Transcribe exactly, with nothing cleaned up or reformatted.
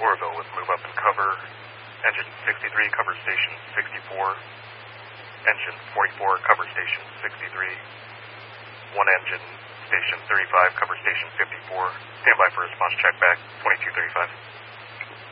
Oroville with move up and cover. Engine sixty-three, cover station sixty-four. Engine forty-four, cover station sixty-three. One engine, station thirty-five, cover station fifty-four. Stand by for response check back, twenty-two thirty-five.